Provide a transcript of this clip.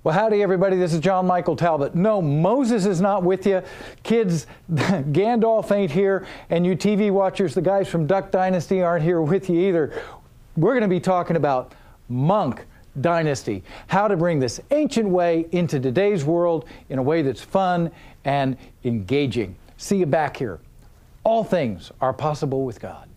Well, howdy, everybody. This is John Michael Talbot. No, Moses is not with you. Kids, Gandalf ain't here. And you TV watchers, the guys from Duck Dynasty aren't here with you either. We're going to be talking about Monk Dynasty, how to bring this ancient way into today's world in a way that's fun and engaging. See you back here. All things are possible with God.